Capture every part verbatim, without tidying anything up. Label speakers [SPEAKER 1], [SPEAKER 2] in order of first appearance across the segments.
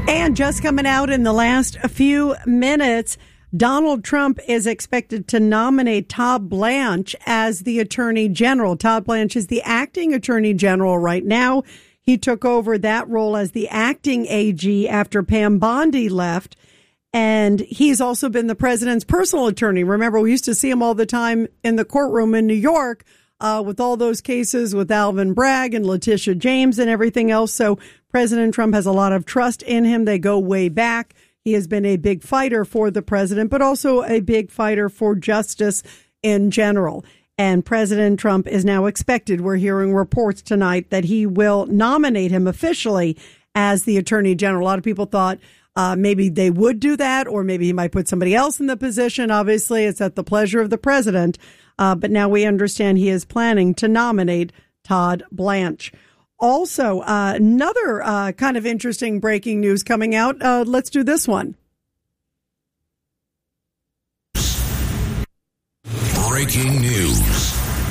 [SPEAKER 1] And just coming out in the last few minutes, Donald Trump is expected to nominate Todd Blanche as the Attorney General. Todd Blanche is the acting Attorney General right now. He took over that role as the acting A G after Pam Bondi left. And he's also been the president's personal attorney. Remember, we used to see him all the time in the courtroom in New York uh, with all those cases with Alvin Bragg and Letitia James and everything else. So President Trump has a lot of trust in him. They go way back. He has been a big fighter for the president, but also a big fighter for justice in general. And President Trump is now expected, we're hearing reports tonight, that he will nominate him officially as the Attorney General. A lot of people thought uh, maybe they would do that, or maybe he might put somebody else in the position. Obviously, it's at the pleasure of the president. Uh, but now we understand he is planning to nominate Todd Blanche. Also, uh, another uh, kind of interesting breaking news coming out. Uh, let's do this one.
[SPEAKER 2] Breaking news.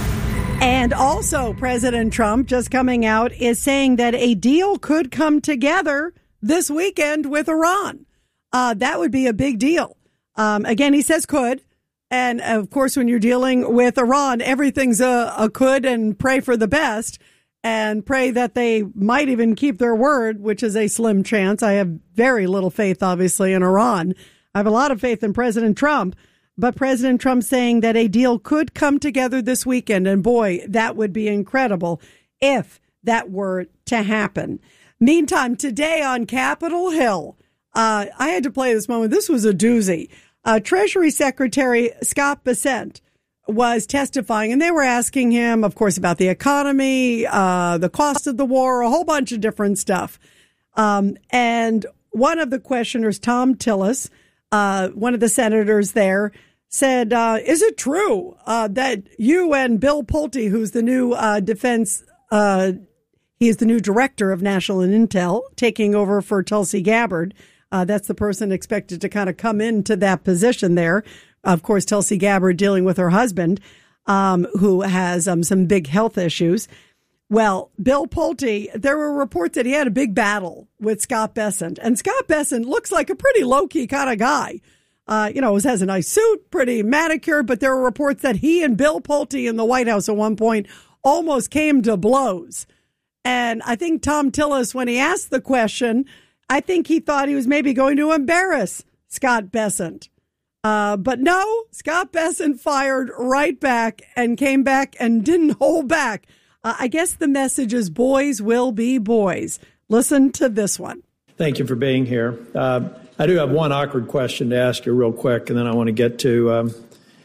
[SPEAKER 1] And also, President Trump just coming out is saying that a deal could come together this weekend with Iran. Uh, that would be a big deal. Um, again, he says could. And of course, when you're dealing with Iran, everything's a, a could, and pray for the best and pray that they might even keep their word, which is a slim chance. I have very little faith, obviously, in Iran. I have a lot of faith in President Trump. But President Trump saying that a deal could come together this weekend. And boy, that would be incredible if that were to happen. Meantime, today on Capitol Hill, uh, I had to play this moment. This was a doozy. Uh, Treasury Secretary Scott Bessent was testifying, and they were asking him, of course, about the economy, uh, the cost of the war, a whole bunch of different stuff. Um, and one of the questioners, Tom Tillis, uh, one of the senators there, said, uh, is it true uh, that you and Bill Pulte, who's the new uh, defense, uh, he is the new director of National Intel, taking over for Tulsi Gabbard. Uh, that's the person expected to kind of come into that position there. Of course, Tulsi Gabbard dealing with her husband, um, who has um, some big health issues. Well, Bill Pulte, there were reports that he had a big battle with Scott Bessent. And Scott Bessent looks like a pretty low-key kind of guy. Uh, you know, has a nice suit, pretty manicured, but there were reports that he and Bill Pulte in the White House at one point almost came to blows. And I think Tom Tillis, when he asked the question, I think he thought he was maybe going to embarrass Scott Bessent. Uh, but no, Scott Bessent fired right back and came back and didn't hold back. Uh, I guess the message is boys will be boys. Listen to this one.
[SPEAKER 3] Thank you for being here. Uh, I do have one awkward question to ask you real quick, and then I want to get to um,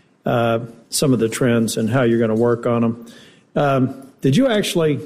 [SPEAKER 3] uh, some of the trends and how you're going to work on them. Um, did you actually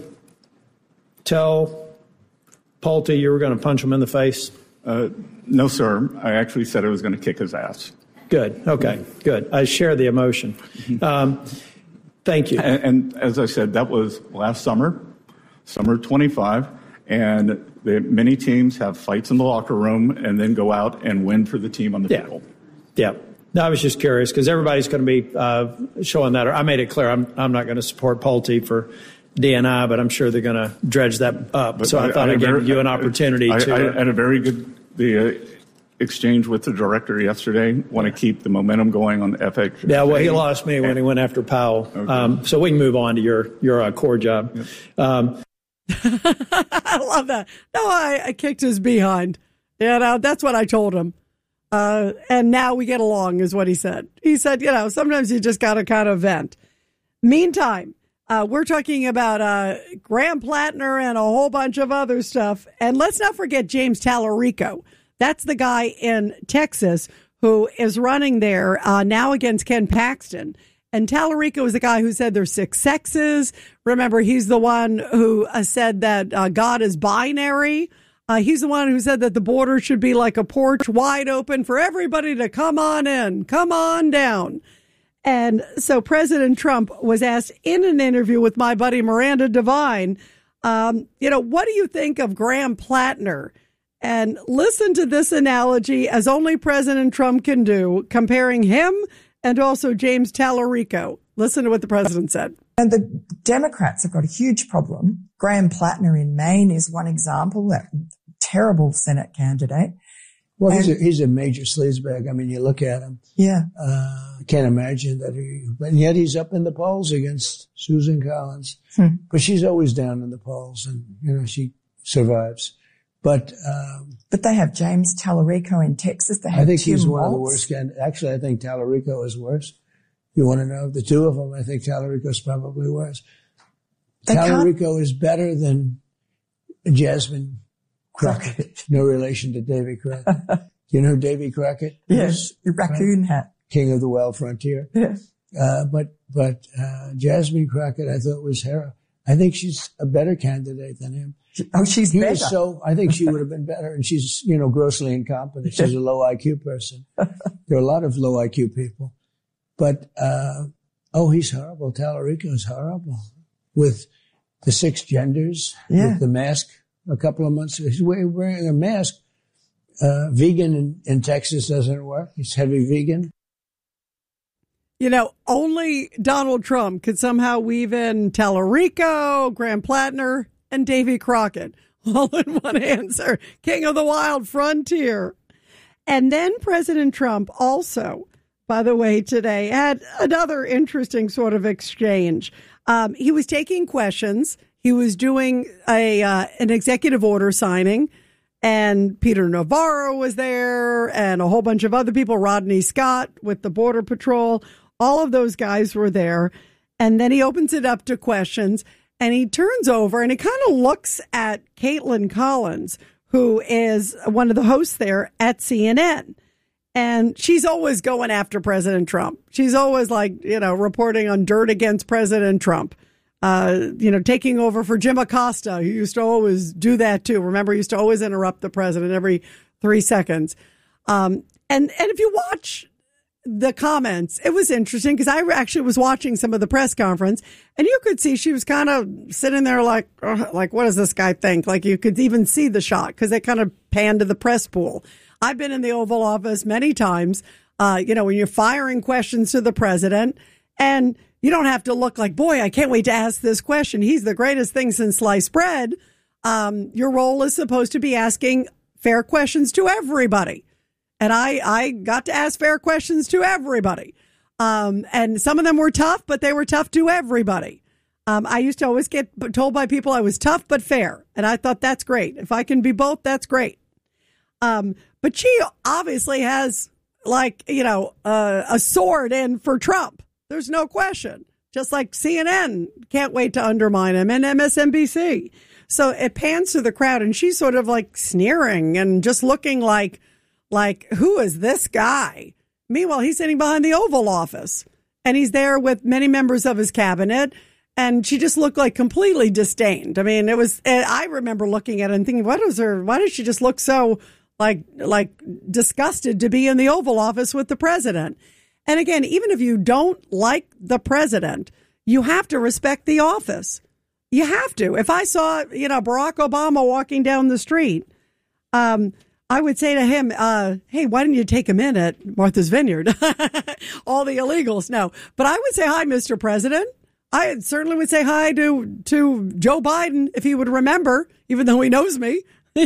[SPEAKER 3] tell Pulte you were going to punch him in the face?
[SPEAKER 4] Uh, no, sir. I actually said I was going to kick his ass.
[SPEAKER 3] Good. Okay, good. I share the emotion. Um, thank you.
[SPEAKER 4] And, and as I said, that was last summer, summer twenty-five, and the, many teams have fights in the locker room and then go out and win for the team on the
[SPEAKER 3] yeah.
[SPEAKER 4] field.
[SPEAKER 3] Yeah. No, I was just curious because everybody's going to be uh, showing that. I made it clear I'm I'm not going to support Pulte for D N I, but I'm sure they're going to dredge that up. But so I, I thought I I'd give very, you an opportunity
[SPEAKER 4] I,
[SPEAKER 3] to.
[SPEAKER 4] I, I had a very good the uh, exchange with the director yesterday. Want to keep the momentum going on the F H A.
[SPEAKER 3] Yeah, well, he lost me when he went after Powell. Okay. Um, so we can move on to your your uh, core job.
[SPEAKER 4] Yep.
[SPEAKER 3] Um,
[SPEAKER 1] I love that. No, I, I kicked his behind. You know, that's what I told him. Uh, and now we get along, is what he said. He said, you know, sometimes you just got to kind of vent. Meantime, uh, we're talking about uh, Graham Plattner and a whole bunch of other stuff. And let's not forget James Tallarico. That's the guy in Texas who is running there uh, now against Ken Paxton. And Tallarico is the guy who said there's six sexes. Remember, he's the one who uh, said that uh, God is binary. Uh, he's the one who said that the border should be like a porch wide open for everybody to come on in, come on down. And so President Trump was asked in an interview with my buddy Miranda Devine, um, you know, what do you think of Graham Plattner? And listen to this analogy, as only President Trump can do, comparing him and also James Tallarico. Listen to what the president said.
[SPEAKER 5] And the Democrats have got a huge problem. Graham Plattner in Maine is one example. That terrible Senate candidate.
[SPEAKER 6] Well,
[SPEAKER 5] and,
[SPEAKER 6] he's a, he's a major sleazebag. I mean, you look at him.
[SPEAKER 5] Yeah.
[SPEAKER 6] Uh, can't imagine that he, and yet he's up in the polls against Susan Collins.
[SPEAKER 5] Hmm.
[SPEAKER 6] But she's always down in the polls, and, you know, she survives. But, um,
[SPEAKER 5] but they have James Tallarico in Texas. They have
[SPEAKER 6] I think
[SPEAKER 5] Tim
[SPEAKER 6] he's one
[SPEAKER 5] Walz.
[SPEAKER 6] of the worst candidates. Actually, I think Tallarico is worse. You want to know the two of them? I think Tallarico's probably worse.
[SPEAKER 5] They
[SPEAKER 6] Tallarico
[SPEAKER 5] can't...
[SPEAKER 6] is better than Jasmine Crockett. No relation to Davy Crockett. You know who Davy Crockett?
[SPEAKER 5] Yes, the raccoon
[SPEAKER 6] right?
[SPEAKER 5] hat.
[SPEAKER 6] King of the Wild Frontier.
[SPEAKER 5] Yes.
[SPEAKER 6] Uh, but, but, uh, Jasmine Crockett, I thought was her. I think she's a better candidate than him.
[SPEAKER 5] Oh, she's
[SPEAKER 6] he
[SPEAKER 5] better.
[SPEAKER 6] Was so, I think she would have been better. And she's, you know, grossly incompetent. She's a low I Q person. There are a lot of low I Q people. But, uh, oh, he's horrible. Tallarico is horrible. With the six genders,
[SPEAKER 5] yeah.
[SPEAKER 6] with the mask a couple of months ago. He's wearing a mask. Uh, vegan in, in Texas doesn't work. He's heavy vegan.
[SPEAKER 1] You know, only Donald Trump could somehow weave in Tallarico, Graham Plattner, and Davy Crockett all in one answer. King of the Wild Frontier. And then President Trump also, by the way, today had another interesting sort of exchange. Um, he was taking questions. He was doing a uh, an executive order signing, and Peter Navarro was there, and a whole bunch of other people, Rodney Scott with the Border Patrol. All of those guys were there. And then he opens it up to questions, and he turns over and he kind of looks at Caitlin Collins, who is one of the hosts there at C N N. And she's always going after President Trump. She's always like, you know, reporting on dirt against President Trump. Uh, you know, taking over for Jim Acosta, who used to always do that too. Remember, he used to always interrupt the president every three seconds. Um, and, and if you watch the comments, it was interesting because I actually was watching some of the press conference, and you could see she was kind of sitting there like, oh, like, what does this guy think? Like, you could even see the shot because they kind of panned to the press pool. I've been in the Oval Office many times, uh, you know, when you're firing questions to the president, and you don't have to look like, boy, I can't wait to ask this question. He's the greatest thing since sliced bread. Um, your role is supposed to be asking fair questions to everybody. And I, I got to ask fair questions to everybody. Um, and some of them were tough, but they were tough to everybody. Um, I used to always get told by people I was tough but fair. And I thought that's great. If I can be both, that's great. Um, but she obviously has, like, you know, uh, a sword in for Trump. There's no question. Just like C N N can't wait to undermine him, and M S N B C. So it pans to the crowd, and she's sort of like sneering and just looking like, like, who is this guy? Meanwhile, he's sitting behind the Oval Office, and he's there with many members of his cabinet. And she just looked like completely disdained. I mean, it was, I remember looking at it and thinking, what is her, why does she just look so like, like disgusted to be in the Oval Office with the president? And again, even if you don't like the president, you have to respect the office. You have to. If I saw, you know, Barack Obama walking down the street, um, I would say to him, uh, hey, why don't you take him in at Martha's Vineyard? All the illegals. No, but I would say, hi, Mister President. I certainly would say hi to, to Joe Biden if he would remember, even though he knows me.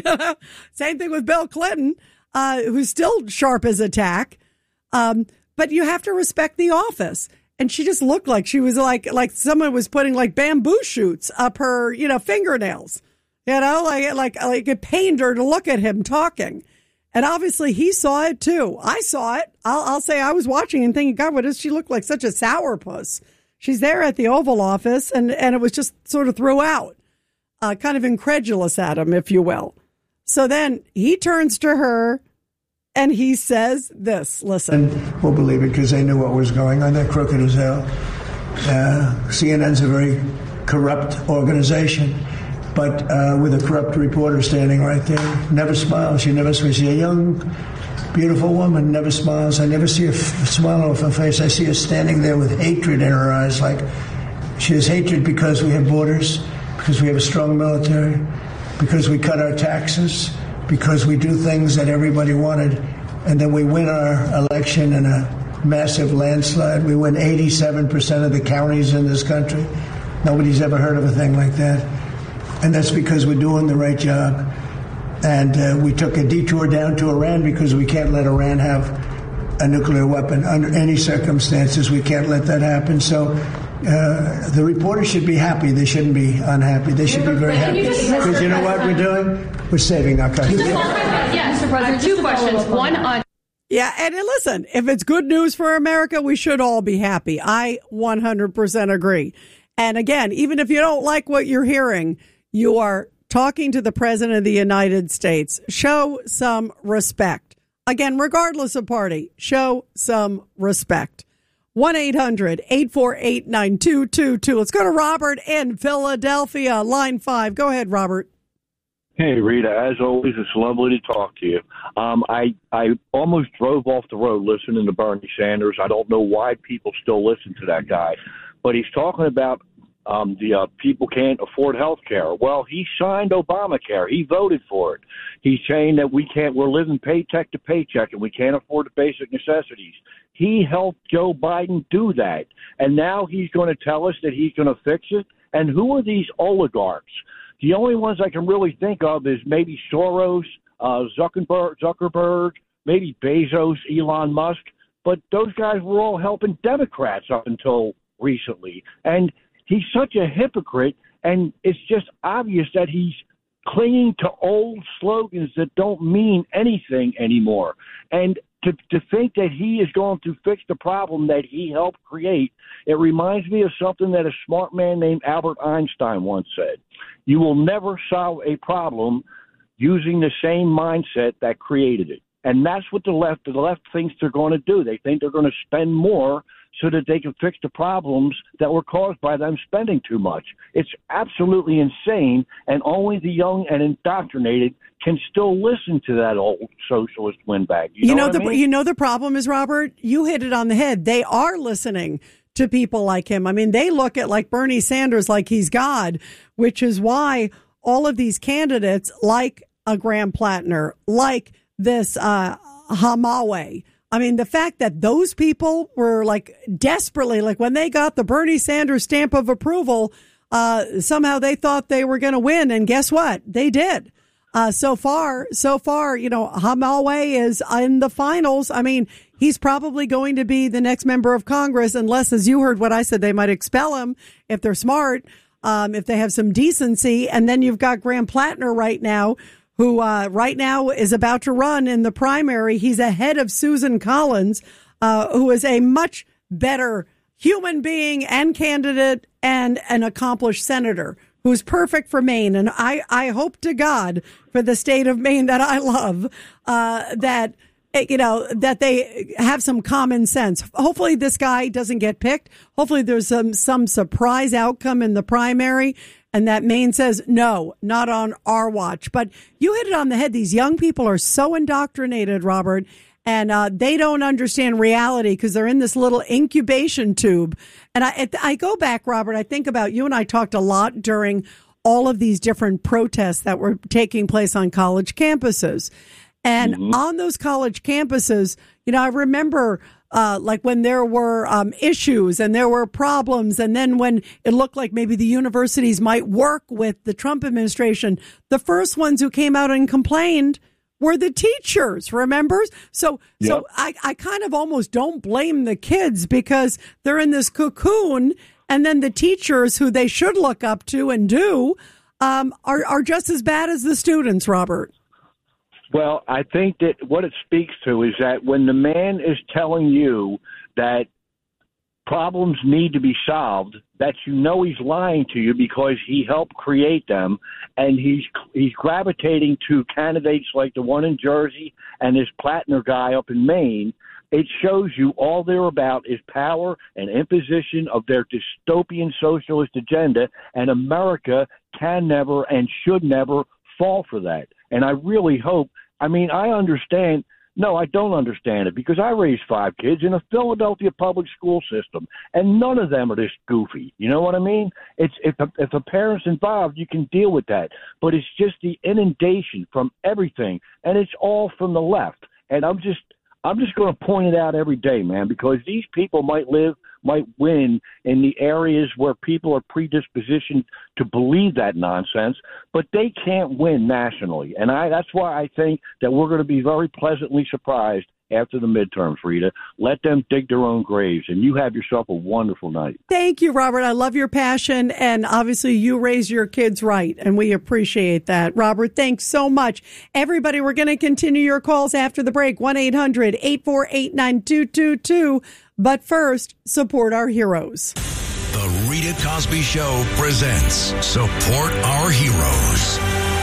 [SPEAKER 1] Same thing with Bill Clinton, uh, who's still sharp as a tack. Um, but you have to respect the office. And she just looked like she was like, like someone was putting like bamboo shoots up her, you know, fingernails, you know, like, like, like it pained her to look at him talking. And obviously he saw it too. I saw it. I'll, I'll say I was watching and thinking, God, what does she look like? Such a sourpuss. She's there at the Oval Office, and, and it was just sort of throughout, uh, kind of incredulous at him, if you will. So then he turns to her and he says this, listen.
[SPEAKER 6] And we'll believe it because they knew what was going on. They're crooked as hell. Uh, C N N's a very corrupt organization, but uh, with a corrupt reporter standing right there. Never smiles. She never smiles. She's a young, beautiful woman, never smiles. I never see a f- smile off her face. I see her standing there with hatred in her eyes, like she has hatred because we have borders, because we have a strong military, because we cut our taxes, because we do things that everybody wanted, and then we win our election in a massive landslide. We win eighty-seven percent of the counties in this country. Nobody's ever heard of a thing like that. And that's because we're doing the right job. And uh, we took a detour down to Iran because we can't let Iran have a nuclear weapon under any circumstances. We can't let that happen. So uh, the reporters should be happy. They shouldn't be unhappy. They should be very happy. Because you know what we're doing? We're saving our country.
[SPEAKER 7] Yes, Mister President, two questions. One on...
[SPEAKER 1] Yeah, and listen, if it's good news for America, we should all be happy. I one hundred percent agree. And again, even if you don't like what you're hearing, you are talking to the President of the United States. Show some respect. Again, regardless of party, show some respect. one eight hundred eight four eight nine two two two. Let's go to Robert in Philadelphia, line five. Go ahead, Robert.
[SPEAKER 8] Hey, Rita, as always, it's lovely to talk to you. Um, I, I almost drove off the road listening to Bernie Sanders. I don't know why people still listen to that guy, but he's talking about um, the uh, people can't afford health care. Well, he signed Obamacare. He voted for it. He's saying that we can't, we're living paycheck to paycheck and we can't afford the basic necessities. He helped Joe Biden do that. And now he's going to tell us that he's going to fix it. And who are these oligarchs? The only ones I can really think of is maybe Soros, uh, Zuckerberg, Zuckerberg, maybe Bezos, Elon Musk. But those guys were all helping Democrats up until recently. And he's such a hypocrite, and it's just obvious that he's clinging to old slogans that don't mean anything anymore. And to, to think that he is going to fix the problem that he helped create, it reminds me of something that a smart man named Albert Einstein once said. You will never solve a problem using the same mindset that created it. And that's what the left, the left thinks they're going to do. They think they're going to spend more so that they can fix the problems that were caused by them spending too much. It's absolutely insane, and only the young and indoctrinated can still listen to that old socialist windbag. You,
[SPEAKER 1] you
[SPEAKER 8] know,
[SPEAKER 1] know the
[SPEAKER 8] I mean?
[SPEAKER 1] you know the problem is, Robert, you hit it on the head. They are listening to people like him. I mean, they look at like Bernie Sanders like he's God, which is why all of these candidates like a Graham Plattner, like this uh, Hamawe. I mean, the fact that those people were like desperately, like when they got the Bernie Sanders stamp of approval, uh, somehow they thought they were going to win. And guess what? They did. Uh, so far, so far, you know, Hamawe is in the finals. I mean, he's probably going to be the next member of Congress, unless, as you heard what I said, they might expel him if they're smart, um, if they have some decency. And then you've got Graham Plattner right now, who uh, right now is about to run in the primary. He's ahead of Susan Collins, uh, who is a much better human being and candidate and an accomplished senator who's perfect for Maine. And I, I hope to God for the state of Maine that I love, uh, that, you know, that they have some common sense. Hopefully this guy doesn't get picked. Hopefully there's some, some surprise outcome in the primary and that Maine says, no, not on our watch. But you hit it on the head. These young people are so indoctrinated, Robert, and uh, they don't understand reality because they're in this little incubation tube. And I, I go back, Robert, I think about you and I talked a lot during all of these different protests that were taking place on college campuses. And mm-hmm. on those college campuses, you know, I remember uh, like when there were um, issues and there were problems. And then when it looked like maybe the universities might work with the Trump administration, the first ones who came out and complained were the teachers, remember? So, yep. so I, I kind of almost don't blame the kids because they're in this cocoon, and then the teachers who they should look up to and do um, are, are just as bad as the students, Robert.
[SPEAKER 8] Well, I think that what it speaks to is that when the man is telling you that problems need to be solved, that you know he's lying to you because he helped create them, and he's he's gravitating to candidates like the one in Jersey and this Plattner guy up in Maine. It shows you all they're about is power and imposition of their dystopian socialist agenda, and America can never and should never fall for that. And I really hope, I mean, I understand. No, I don't understand it because I raised five kids in a Philadelphia public school system, and none of them are this goofy. You know what I mean? It's if a, if a parent's involved, you can deal with that. But it's just the inundation from everything, and it's all from the left. And I'm just I'm just going to point it out every day, man, because these people might live, might win in the areas where people are predispositioned to believe that nonsense, but they can't win nationally. And I that's why I think that we're going to be very pleasantly surprised after the midterms, Rita. Let them dig their own graves, and you have yourself a wonderful night.
[SPEAKER 1] Thank you, Robert. I love your passion, and obviously you raise your kids right, and we appreciate that. Robert, thanks so much. Everybody, we're going to continue your calls after the break, one eight hundred eight four eight nine two two two. But first, support our heroes.
[SPEAKER 2] The Rita Cosby Show presents Support Our Heroes.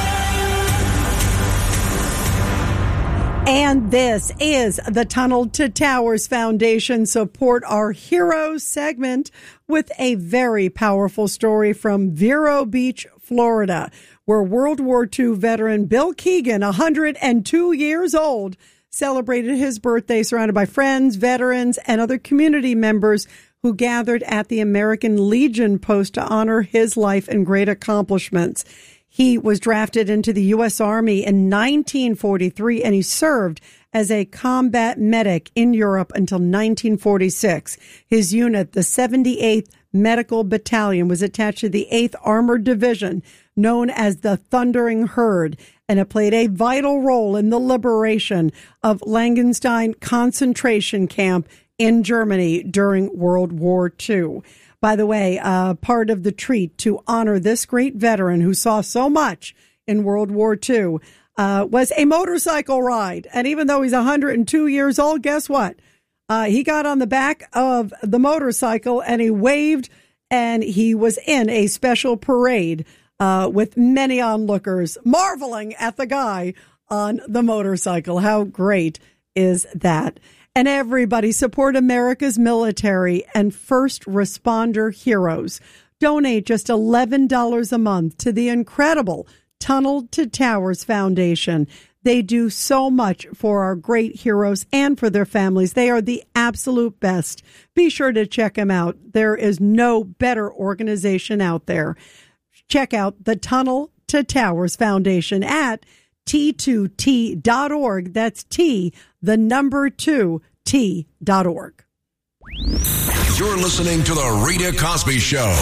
[SPEAKER 1] And this is the Tunnel to Towers Foundation Support Our Heroes segment with a very powerful story from Vero Beach, Florida, where World War Two veteran Bill Keegan, one hundred two years old, celebrated his birthday surrounded by friends, veterans, and other community members who gathered at the American Legion post to honor his life and great accomplishments. He was drafted into the U S Army in nineteen forty-three, and he served as a combat medic in Europe until nineteen forty-six. His unit, the seventy-eighth Medical Battalion, was attached to the eighth Armored Division, known as the Thundering Herd, and it played a vital role in the liberation of Langenstein concentration camp in Germany during World War Two. By the way, uh, part of the treat to honor this great veteran who saw so much in World War Two uh, was a motorcycle ride. And even though he's one hundred two years old, guess what? Uh, he got on the back of the motorcycle and he waved, and he was in a special parade uh, with many onlookers marveling at the guy on the motorcycle. How great is that? And everybody, support America's military and first responder heroes. Donate just eleven dollars a month to the incredible Tunnel to Towers Foundation. They do so much for our great heroes and for their families. They are the absolute best. Be sure to check them out. There is no better organization out there. Check out the Tunnel to Towers Foundation at T two T dot org. That's T, the number two, T dot org.
[SPEAKER 2] You're listening to The Rita Cosby Show.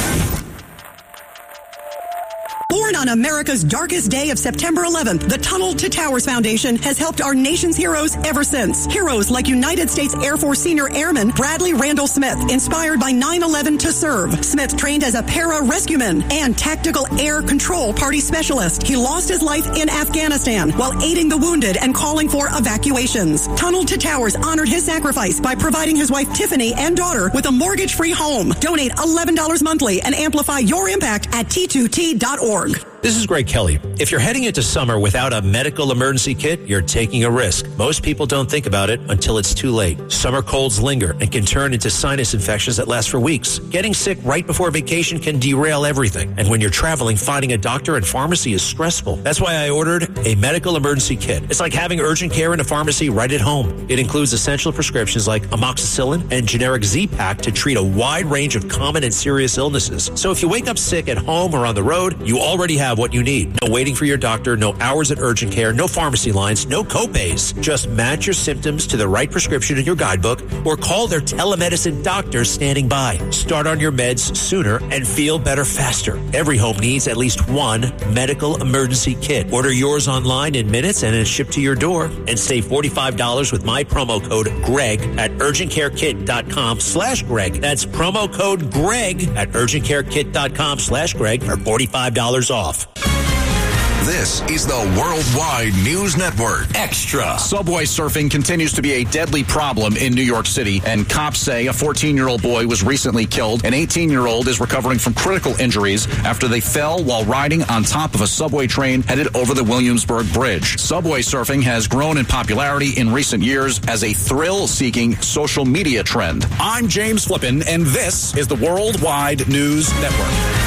[SPEAKER 9] Born on America's darkest day of September eleventh, the Tunnel to Towers Foundation has helped our nation's heroes ever since. Heroes like United States Air Force Senior Airman Bradley Randall Smith, inspired by nine eleven to serve. Smith trained as a para-rescueman and tactical air control party specialist. He lost his life in Afghanistan while aiding the wounded and calling for evacuations. Tunnel to Towers honored his sacrifice by providing his wife Tiffany and daughter with a mortgage-free home. Donate eleven dollars monthly and amplify your impact at T two T dot org.
[SPEAKER 10] This is Greg Kelly. If you're heading into summer without a medical emergency kit, you're taking a risk. Most people don't think about it until it's too late. Summer colds linger and can turn into sinus infections that last for weeks. Getting sick right before vacation can derail everything. And when you're traveling, finding a doctor and pharmacy is stressful. That's why I ordered a medical emergency kit. It's like having urgent care in a pharmacy right at home. It includes essential prescriptions like amoxicillin and generic Z-Pak to treat a wide range of common and serious illnesses. So if you wake up sick at home or on the road, you already have what you need. No waiting for your doctor, no hours at urgent care, no pharmacy lines, no copays. Just match your symptoms to the right prescription in your guidebook or call their telemedicine doctors standing by. Start on your meds sooner and feel better faster. Every home needs at least one medical emergency kit. Order yours online in minutes and it's shipped to your door. And save forty-five dollars with my promo code GREG at urgentcarekit.com slash Greg. That's promo code GREG at urgentcarekit.com slash Greg for forty-five dollars off.
[SPEAKER 2] This is the Worldwide News Network Extra.
[SPEAKER 11] Subway surfing continues to be a deadly problem in New York City, and cops say a fourteen-year-old boy was recently killed. An eighteen-year-old is recovering from critical injuries after they fell while riding on top of a subway train headed over the Williamsburg Bridge. Subway surfing has grown in popularity in recent years as a thrill-seeking social media trend. I'm James Flippin, and this is the Worldwide News Network.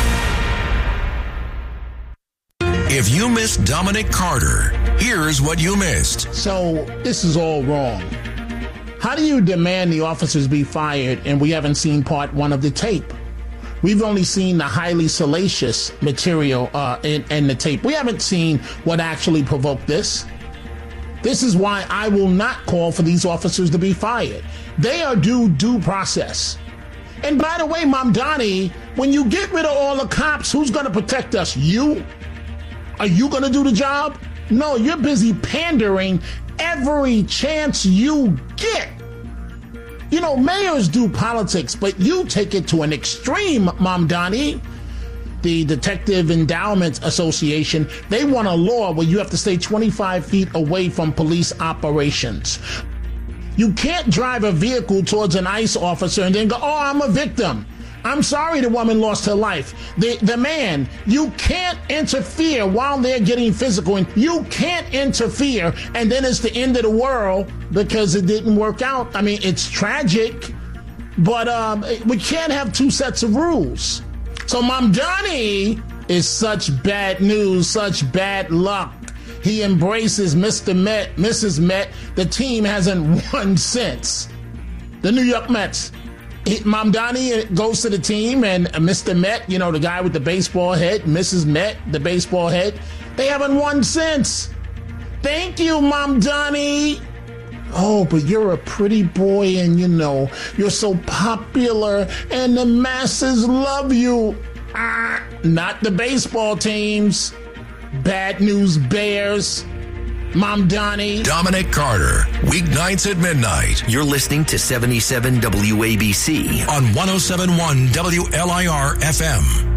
[SPEAKER 2] If you missed Dominic Carter, here's what you missed.
[SPEAKER 12] So this is all wrong. How do you demand the officers be fired and we haven't seen part one of the tape? We've only seen the highly salacious material uh, in, in the tape. We haven't seen what actually provoked this. This is why I will not call for these officers to be fired. They are due due process. And by the way, Mamdani, when you get rid of all the cops, who's going to protect us? You? Are you going to do the job? No, you're busy pandering every chance you get. You know, mayors do politics, but you take it to an extreme, Mamdani. The Detective Endowment Association, they want a law where you have to stay twenty-five feet away from police operations. You can't drive a vehicle towards an ICE officer and then go, oh, I'm a victim. I'm sorry the woman lost her life. The the man, you can't interfere while they're getting physical. And you can't interfere and then it's the end of the world because it didn't work out. I mean, it's tragic, but um, we can't have two sets of rules. So Mamdani is such bad news, such bad luck. He embraces Mister Met, Missus Met. The team hasn't won since. The New York Mets. He, Mamdani goes to the team, and Mister Met, you know, the guy with the baseball head, Missus Met, the baseball head, they haven't won since. Thank you, Mamdani. Oh, but you're a pretty boy and, you know, you're so popular and the masses love you. Ah, not the baseball teams. Bad news bears. Mamdani.
[SPEAKER 2] Dominic Carter, weeknights at midnight.
[SPEAKER 13] You're listening to seventy-seven W A B C
[SPEAKER 2] on one oh seven point one W L I R F M.